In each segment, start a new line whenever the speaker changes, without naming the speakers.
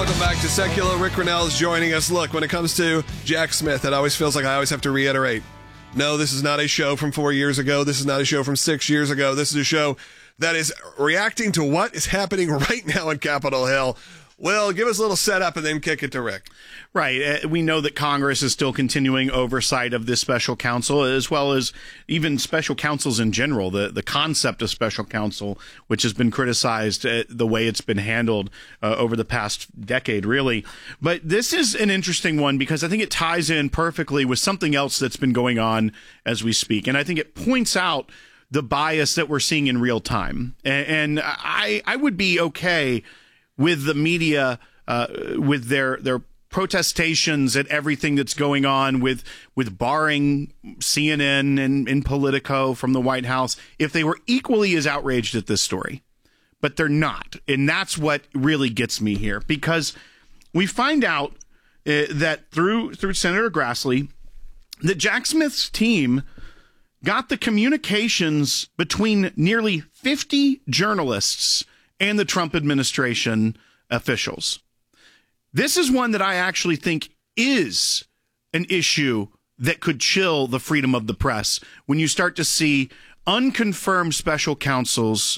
Welcome back to Secular. Rick Grenell is joining us. Look, when it comes to Jack Smith, it always feels like I always have to reiterate. No, this is not a show from 4 years ago. This is not a show from 6 years ago. This is a show that is reacting to what is happening right now in Capitol Hill. Will, give us a little setup and then kick it to Rick.
Right. We know that Congress is still continuing oversight of this special counsel, as well as even special counsels in general, the concept of special counsel, which has been criticized the way it's been handled over the past decade, really. But this is an interesting one because I think it ties in perfectly with something else that's been going on as we speak. And I think it points out the bias that we're seeing in real time. And I would be okay with the media, with their protestations at everything that's going on, with barring CNN and Politico from the White House, if they were equally as outraged at this story. But they're not. And that's what really gets me here, because we find out that through Senator Grassley, that Jack Smith's team got the communications between nearly 50 journalists and the Trump administration officials. This is one that I actually think is an issue that could chill the freedom of the press when you start to see unconfirmed special counsels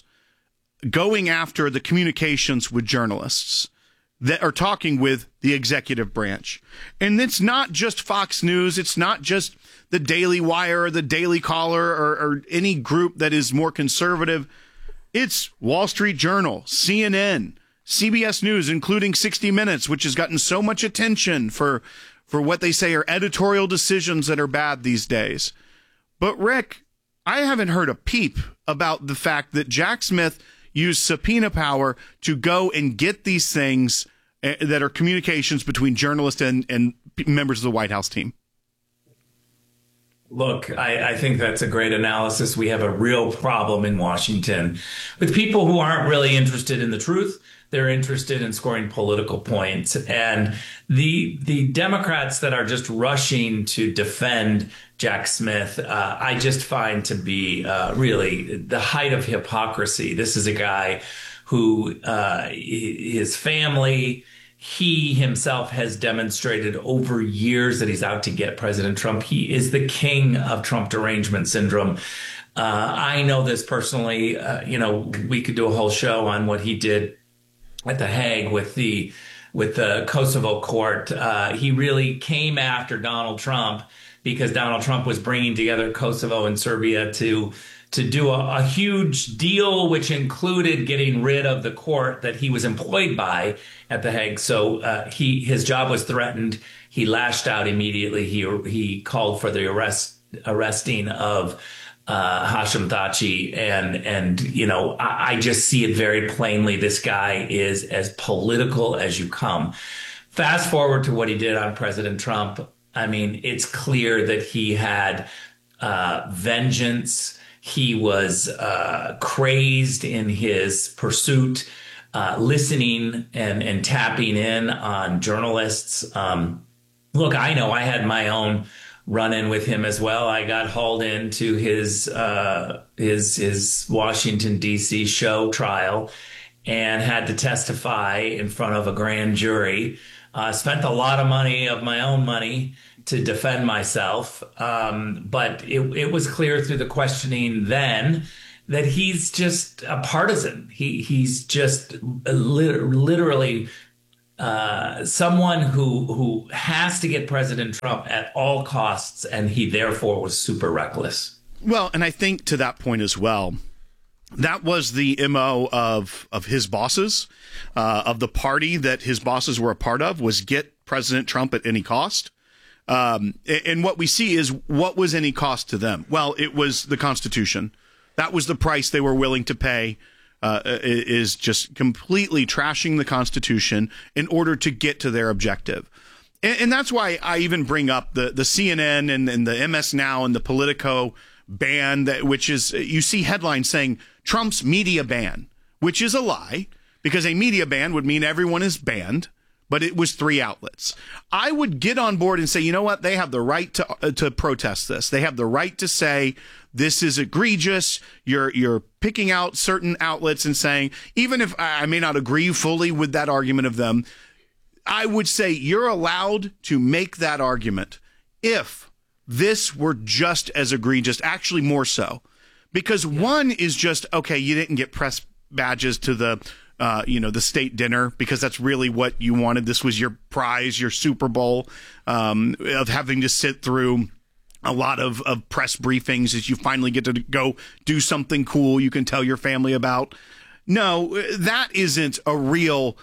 going after the communications with journalists that are talking with the executive branch. And it's not just Fox News. It's not just the Daily Wire or the Daily Caller or any group that is more conservative. It's Wall Street Journal, CNN, CBS News, including 60 Minutes, which has gotten so much attention for what they say are editorial decisions that are bad these days. But Rick, I haven't heard a peep about the fact that Jack Smith used subpoena power to go and get these things that are communications between journalists and members of the White House team.
Look, I think that's a great analysis. We have a real problem in Washington with people who aren't really interested in the truth. They're interested in scoring political points. And the Democrats that are just rushing to defend Jack Smith, I just find to be really the height of hypocrisy. This is a guy who his family, he himself has demonstrated over years that he's out to get President Trump. He is the king of Trump derangement syndrome. I know this personally. We could do a whole show on what he did at The Hague with the Kosovo court. He really came after Donald Trump because Donald Trump was bringing together Kosovo and Serbia to do a huge deal, which included getting rid of the court that he was employed by at The Hague. So his job was threatened. He lashed out immediately. He called for the arresting of Hashim Thachi, and I just see it very plainly. This guy is as political as you come. Fast forward to what he did on President Trump. I mean, it's clear that he had vengeance. He was crazed in his pursuit, listening and tapping in on journalists. Look, I know I had my own run-in with him as well. I got hauled into his Washington, D.C. show trial and had to testify in front of a grand jury. Spent a lot of money of my own money to defend myself. But it was clear through the questioning then that he's just a partisan. He's just literally someone who has to get President Trump at all costs, and he therefore was super reckless.
Well, and I think to that point as well, that was the MO of his bosses, of the party that his bosses were a part of, was get President Trump at any cost. And what we see is, what was any cost to them? Well, it was the Constitution. That was the price they were willing to pay, is just completely trashing the Constitution in order to get to their objective. And that's why I even bring up the CNN and the MS Now and the Politico ban, which is, you see headlines saying Trump's media ban, which is a lie, because a media ban would mean everyone is banned. But it was 3 outlets. I would get on board and say, you know what? They have the right to protest this. They have the right to say this is egregious. You're picking out certain outlets and saying, even if I may not agree fully with that argument of them, I would say you're allowed to make that argument if this were just as egregious, actually more so. Because one is just, okay, you didn't get press badges to the state dinner because that's really what you wanted. This was your prize, your Super Bowl, of having to sit through a lot of press briefings as you finally get to go do something cool you can tell your family about. No, that isn't a real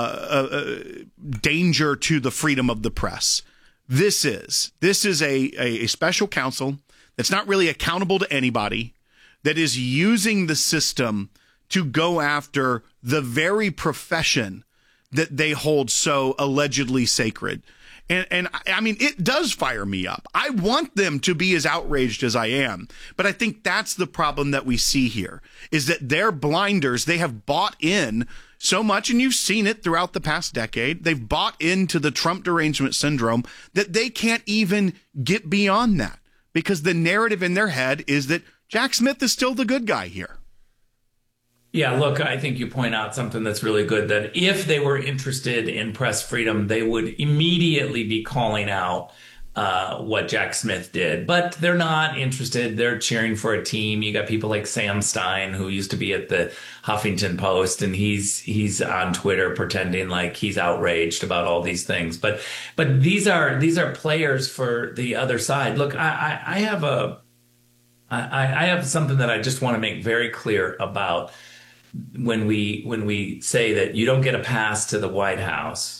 danger to the freedom of the press. This is a special counsel that's not really accountable to anybody, that is using the system to go after the very profession that they hold so allegedly sacred. And I mean, it does fire me up. I want them to be as outraged as I am. But I think that's the problem that we see here, is that they're blinders. They have bought in so much, and you've seen it throughout the past decade. They've bought into the Trump derangement syndrome that they can't even get beyond that, because the narrative in their head is that Jack Smith is still the good guy here.
Yeah, look, I think you point out something that's really good, that if they were interested in press freedom, they would immediately be calling out what Jack Smith did. But they're not interested. They're cheering for a team. You got people like Sam Stein, who used to be at the Huffington Post, and he's on Twitter pretending like he's outraged about all these things. But these are players for the other side. Look, I have something that I just want to make very clear about when we say that you don't get a pass to the White House.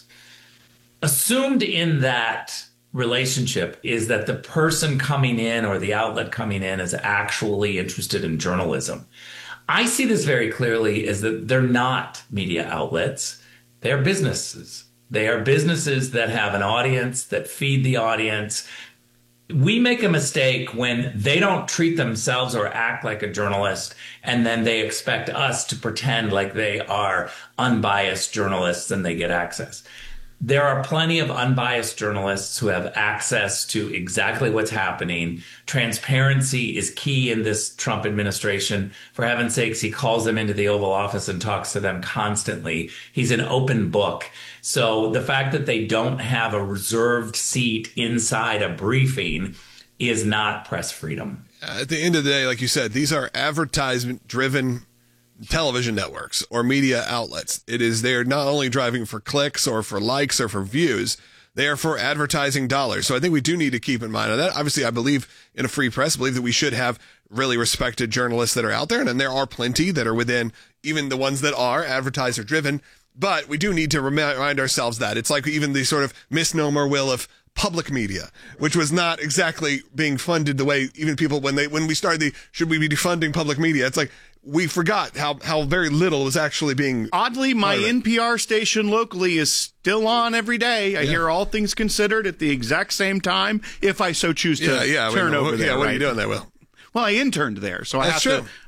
Assumed in that relationship is that the person coming in or the outlet coming in is actually interested in journalism. I see this very clearly as that they're not media outlets. They're businesses. They are businesses that have an audience, that feed the audience. We make a mistake when they don't treat themselves or act like a journalist, and then they expect us to pretend like they are unbiased journalists and they get access. There are plenty of unbiased journalists who have access to exactly what's happening. Transparency is key in this Trump administration. For heaven's sakes, he calls them into the Oval Office and talks to them constantly. He's an open book. So the fact that they don't have a reserved seat inside a briefing is not press freedom.
At the end of the day, like you said, these are advertisement-driven television networks or media outlets. They're not only driving for clicks or for likes or for views, they are for advertising dollars. So I think we do need to keep in mind that. Obviously, I believe in a free press, I believe that we should have really respected journalists that are out there. And there are plenty that are within, even the ones that are advertiser driven. But we do need to remind ourselves that it's like even the sort of misnomer will of public media, which was not exactly being funded the way even people, when we started should we be defunding public media? It's like, we forgot how very little was actually being.
Oddly, my NPR station locally is still on every day. I hear All Things Considered at the exact same time, if I so choose to turn over there.
Yeah, what are you doing there, Will?
Well, I interned there, so I have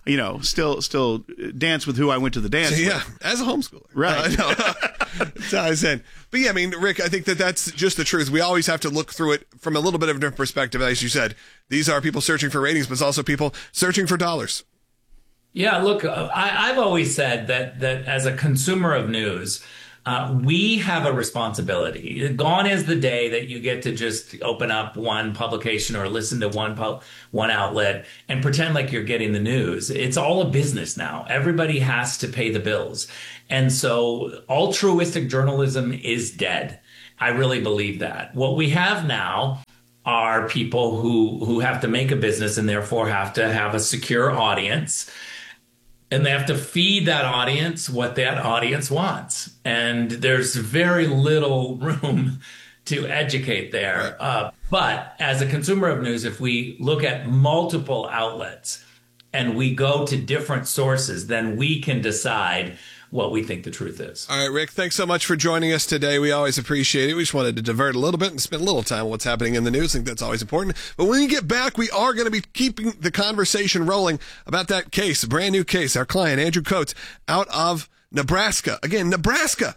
to, still dance with who I went to the dance with.
As a homeschooler.
Right.
Ties in. But yeah, I mean, Rick, I think that's just the truth. We always have to look through it from a little bit of a different perspective. As you said, these are people searching for ratings, but it's also people searching for dollars.
Yeah, look, I've always said that as a consumer of news, we have a responsibility. Gone is the day that you get to just open up one publication or listen to one outlet and pretend like you're getting the news. It's all a business now. Everybody has to pay the bills. And so altruistic journalism is dead. I really believe that. What we have now are people who have to make a business and therefore have to have a secure audience. And they have to feed that audience what that audience wants. And there's very little room to educate there. But as a consumer of news, if we look at multiple outlets and we go to different sources, then we can decide what we think the truth is.
All right, Rick, thanks so much for joining us today. We always appreciate it. We just wanted to divert a little bit and spend a little time on what's happening in the news. I think that's always important. But when we get back, we are going to be keeping the conversation rolling about that case, a brand new case. Our client, Andrew Coates, out of Nebraska. Again, Nebraska.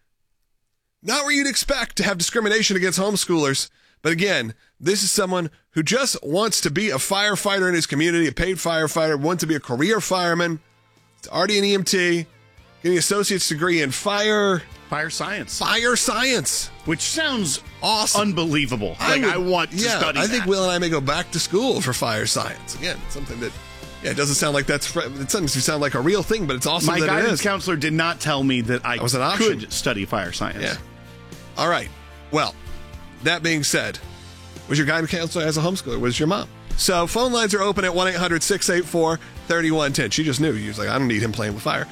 Not where you'd expect to have discrimination against homeschoolers. But again, this is someone who just wants to be a firefighter in his community, a paid firefighter, wants to be a career fireman. It's already an EMT. Getting an associate's degree in fire
Fire science.
Fire science.
Which sounds
awesome.
Unbelievable. I want to study
I think Will and I may go back to school for fire science. Again, something that, it doesn't sound like it doesn't sound like a real thing, but it's awesome that it is.
My guidance counselor did not tell me that I could study fire science.
Yeah. All right. Well, that being said, was your guidance counselor as a homeschooler? Was your mom? So phone lines are open at 1-800-684-3110. She just knew. She was like, I don't need him playing with fire.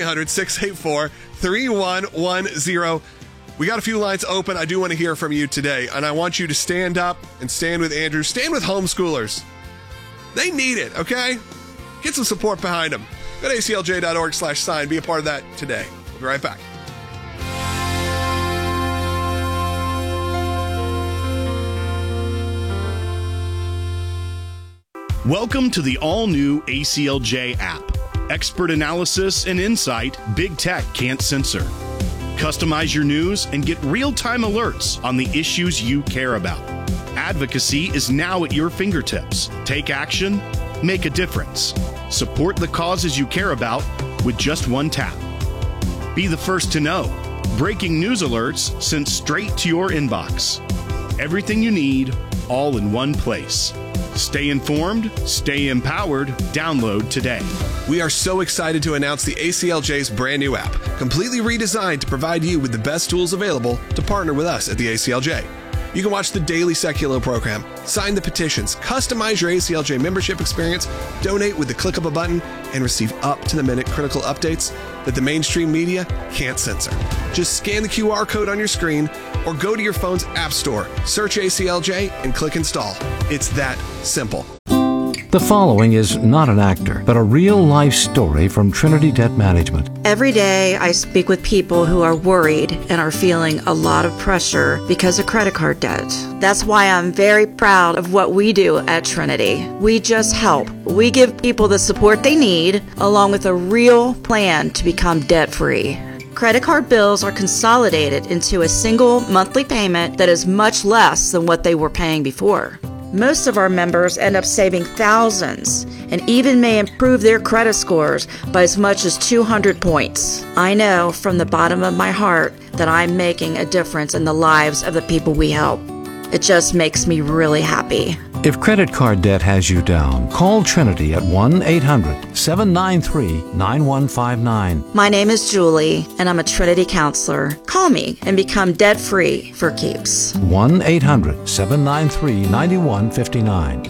1-800-684-3110. We got a few lines open. I do want to hear from you today, and I want you to stand up and stand with Andrew. Stand with homeschoolers. They need it, okay? Get some support behind them. Go to aclj.org/sign. Be a part of that today. We'll be right back.
Welcome to the all-new ACLJ app. Expert analysis and insight big tech can't censor. Customize your news and get real-time alerts on the issues you care about. Advocacy is now at your fingertips. Take action, make a difference. Support the causes you care about with just one tap. Be the first to know. Breaking news alerts sent straight to your inbox. Everything you need, all in one place. Stay informed, stay empowered. Download today.
We are so excited to announce the ACLJ's brand new app, completely redesigned to provide you with the best tools available to partner with us at the ACLJ. You can watch the daily Seculo program, sign the petitions, customize your ACLJ membership experience, donate with the click of a button, and receive up-to-the-minute critical updates that the mainstream media can't censor. Just scan the QR code on your screen or go to your phone's app store, search ACLJ, and click install. It's that simple.
The following is not an actor, but a real-life story from Trinity Debt Management.
Every day I speak with people who are worried and are feeling a lot of pressure because of credit card debt. That's why I'm very proud of what we do at Trinity. We just help. We give people the support they need, along with a real plan to become debt-free. Credit card bills are consolidated into a single monthly payment that is much less than what they were paying before. Most of our members end up saving thousands and even may improve their credit scores by as much as 200 points. I know from the bottom of my heart that I'm making a difference in the lives of the people we help. It just makes me really happy.
If credit card debt has you down, call Trinity at 1-800-793-9159.
My name is Julie, and I'm a Trinity counselor. Call me and become debt-free for keeps.
1-800-793-9159.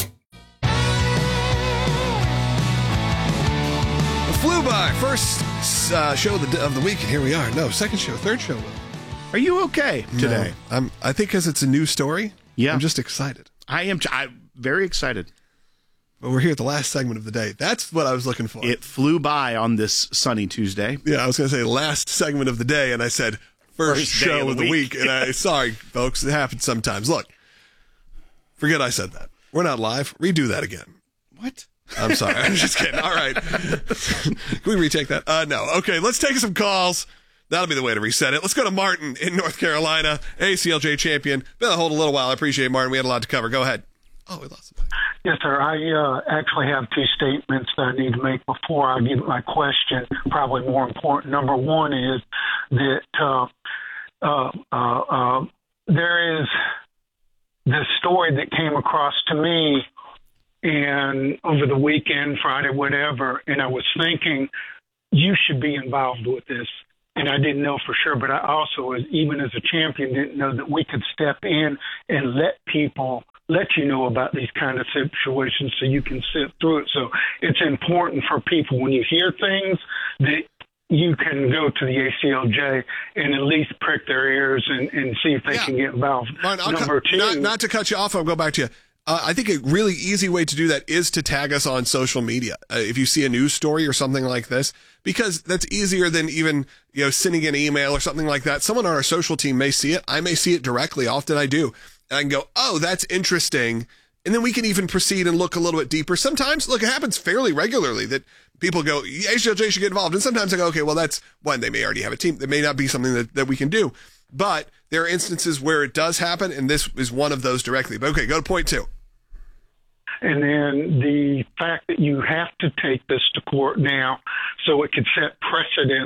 It flew by. First show of the week, and here we are. No, second show, third show.
Are you okay today?
No, I think because it's a new story, I'm just excited.
I'm very excited.
But we're here at the last segment of the day. That's what I was looking for.
It flew by on this sunny Tuesday.
Yeah, I was going to say last segment of the day, and I said first show of the week. And sorry, folks, it happens sometimes. Look, forget I said that. We're not live. Redo that again.
What?
I'm sorry. I'm just kidding. All right. Can we retake that? No. Okay, let's take some calls. That'll be the way to reset it. Let's go to Martin in North Carolina, ACLJ champion. Been on hold a little while. I appreciate it, Martin. We had a lot to cover. Go ahead. Oh, we lost somebody.
Yes, sir. I actually have two statements that I need to make before I get my question. Probably more important. Number one is that there is this story that came across to me and over the weekend, Friday, whatever, and I was thinking you should be involved with this. And I didn't know for sure, but I also, even as a champion, didn't know that we could step in and let you know about these kind of situations so you can sit through it. So it's important for people when you hear things that you can go to the ACLJ and at least prick their ears and see if they can get involved.
Martin, Number two, not to cut you off, I'll go back to you. I think a really easy way to do that is to tag us on social media. If you see a news story or something like this, because that's easier than even, sending an email or something like that. Someone on our social team may see it. I may see it directly. Often I do. And I can go, oh, that's interesting. And then we can even proceed and look a little bit deeper. Sometimes, look, it happens fairly regularly that people go, ACLJ should get involved. And sometimes I go, okay, well, that's one, they may already have a team. That may not be something that we can do. But there are instances where it does happen, and this is one of those directly. But okay, go to point two.
And then the fact that you have to take this to court now so it could set precedents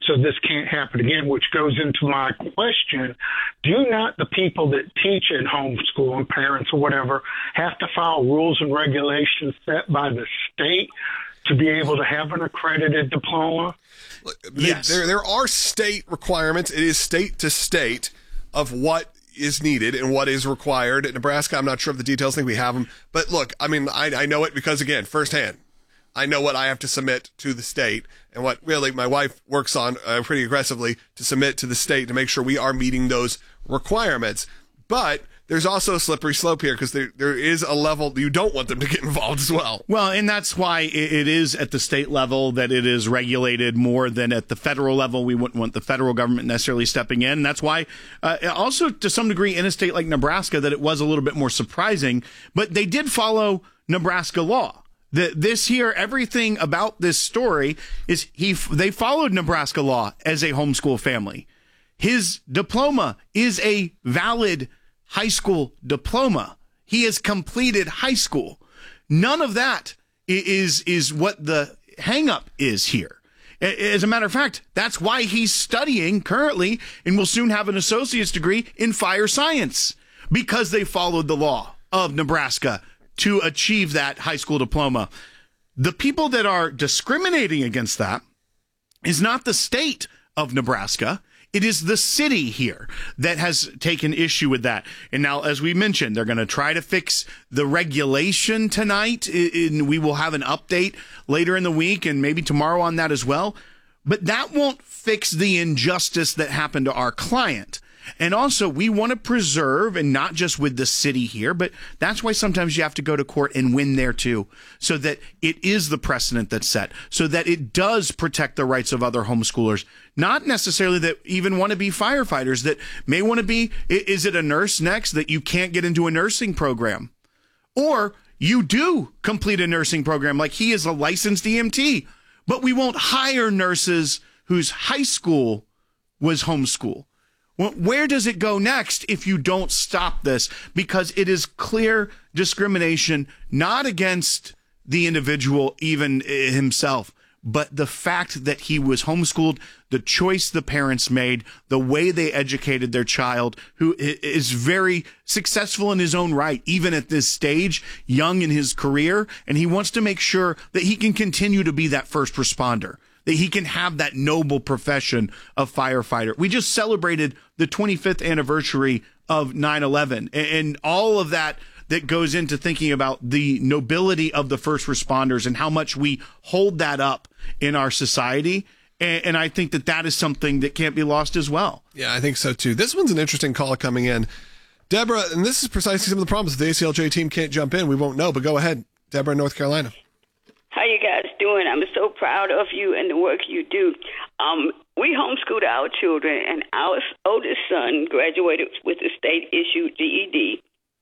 so this can't happen again, which goes into my question. Do not the people that teach in homeschool and parents or whatever have to follow rules and regulations set by the state to be able to have an accredited diploma?
Yes. There are state requirements. It is state to state of what is needed and what is required. At Nebraska, I'm not sure of the details. I think we have them. But look, I mean, I know it because, again, firsthand, I know what I have to submit to the state and what really my wife works on pretty aggressively to submit to the state to make sure we are meeting those requirements. But there's also a slippery slope here because there is a level you don't want them to get involved as well.
Well, and that's why it is at the state level that it is regulated more than at the federal level. We wouldn't want the federal government necessarily stepping in. And that's why also to some degree in a state like Nebraska that it was a little bit more surprising. But they did follow Nebraska law. This here, everything about this story is they followed Nebraska law as a homeschool family. His diploma is a valid high school diploma. He has completed high school. None of that is what the hang-up is here. As a matter of fact, that's why he's studying currently and will soon have an associate's degree in fire science, because they followed the law of Nebraska to achieve that high school diploma. The people that are discriminating against that is not the state of Nebraska. It is the city here that has taken issue with that. And now, as we mentioned, they're going to try to fix the regulation tonight. We will have an update later in the week and maybe tomorrow on that as well. But that won't fix the injustice that happened to our client. And also, we want to preserve, and not just with the city here, but that's why sometimes you have to go to court and win there too, so that it is the precedent that's set, so that it does protect the rights of other homeschoolers, not necessarily that even want to be firefighters, that may want to be, is it a nurse next, that you can't get into a nursing program? Or you do complete a nursing program, like he is a licensed EMT, but we won't hire nurses whose high school was homeschool. Well, where does it go next if you don't stop this? Because it is clear discrimination, not against the individual, even himself, but the fact that he was homeschooled, the choice the parents made, the way they educated their child, who is very successful in his own right, even at this stage, young in his career, and he wants to make sure that he can continue to be that first responder, that he can have that noble profession of firefighter. We just celebrated the 25th anniversary of 9/11 and all of that goes into thinking about the nobility of the first responders and how much we hold that up in our society. And I think that is something that can't be lost as well.
Yeah, I think so too. This one's an interesting call coming in. Deborah, and this is precisely some of the problems. If the ACLJ team can't jump in, we won't know, but go ahead. Deborah in North Carolina.
How you guys doing? I'm so proud of you and the work you do. We homeschooled our children, and our oldest son graduated with a state-issued GED.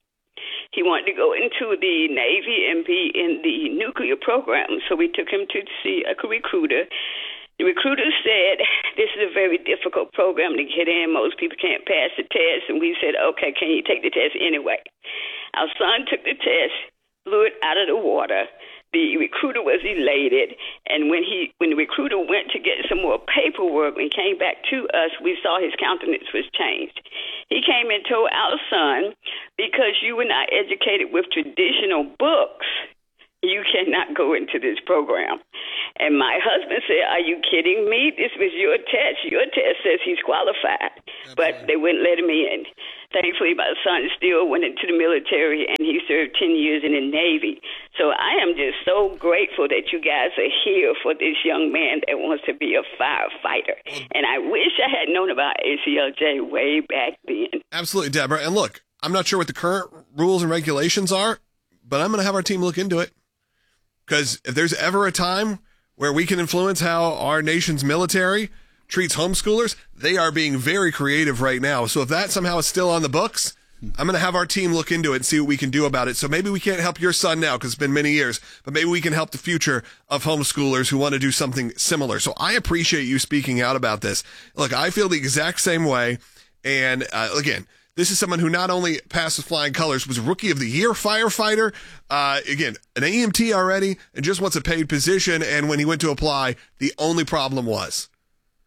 He wanted to go into the Navy and be in the nuclear program, so we took him to see a recruiter. The recruiter said, this is a very difficult program to get in. Most people can't pass the test, and we said, okay, can you take the test anyway? Our son took the test, blew it out of the water. The recruiter was elated, and when the recruiter went to get some more paperwork and came back to us, we saw his countenance was changed. He came and told our son, because you were not educated with traditional books, you cannot go into this program. And my husband said, are you kidding me? This was your test. Your test says he's qualified. But they wouldn't let him in. Thankfully, my son still went into the military, and he served 10 years in the Navy. So I am just so grateful that you guys are here for this young man that wants to be a firefighter. And I wish I had known about ACLJ way back then.
Absolutely, Deborah. And look, I'm not sure what the current rules and regulations are, but I'm going to have our team look into it. Because if there's ever a time where we can influence how our nation's military treats homeschoolers, they are being very creative right now. So if that somehow is still on the books, I'm going to have our team look into it and see what we can do about it. So maybe we can't help your son now because it's been many years, but maybe we can help the future of homeschoolers who want to do something similar. So I appreciate you speaking out about this. Look, I feel the exact same way. And again, this is someone who not only passed with flying colors, was Rookie of the Year firefighter, again, an AMT already, and just wants a paid position. And when he went to apply, the only problem was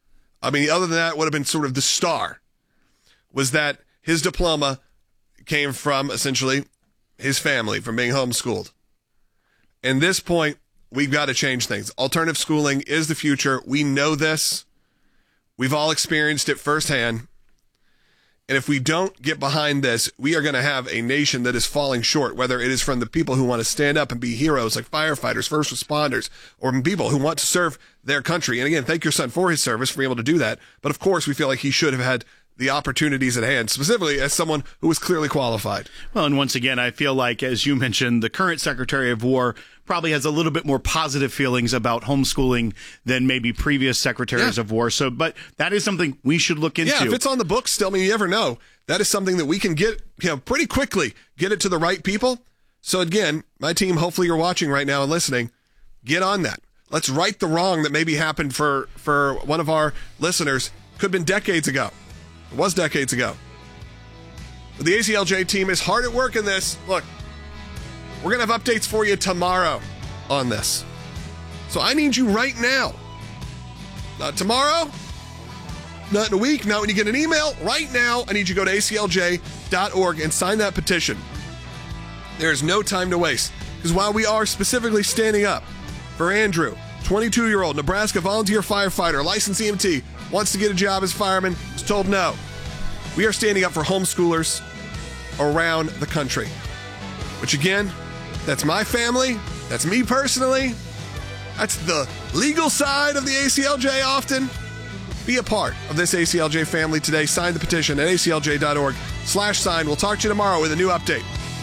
I mean, other than that, would have been sort of the star, was that his diploma came from essentially his family, from being homeschooled. And this point, we've got to change things. Alternative schooling is the future. We know this. We've all experienced it firsthand. And if we don't get behind this, we are going to have a nation that is falling short, whether it is from the people who want to stand up and be heroes like firefighters, first responders, or from people who want to serve their country. And again, thank your son for his service, for being able to do that. But of course, we feel like he should have had the opportunities at hand, specifically as someone who was clearly qualified.
Well, and once again, I feel like, as you mentioned, the current Secretary of War probably has a little bit more positive feelings about homeschooling than maybe previous secretaries of war. So, but that is something we should look into.
Yeah, if it's on the books still, I mean, you never know. That is something that we can get, pretty quickly, get it to the right people. So again, my team, hopefully you're watching right now and listening, get on that. Let's right the wrong that maybe happened for one of our listeners. Could have been decades ago. It was decades ago. But the ACLJ team is hard at work in this. Look, we're going to have updates for you tomorrow on this. So I need you right now. Not tomorrow, not in a week, not when you get an email. Right now, I need you to go to aclj.org and sign that petition. There is no time to waste. Because while we are specifically standing up for Andrew, 22-year-old Nebraska volunteer firefighter, licensed EMT, wants to get a job as fireman, was told no. We are standing up for homeschoolers around the country. Which again, that's my family, that's me personally, that's the legal side of the ACLJ often. Be a part of this ACLJ family today. Sign the petition at aclj.org/sign. We'll talk to you tomorrow with a new update.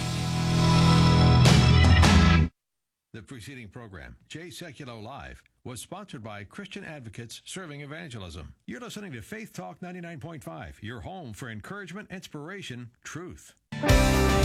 The preceding program, Jay Sekulow Live, was sponsored by Christian Advocates Serving Evangelism. You're listening to Faith Talk 99.5, your home for encouragement, inspiration, truth.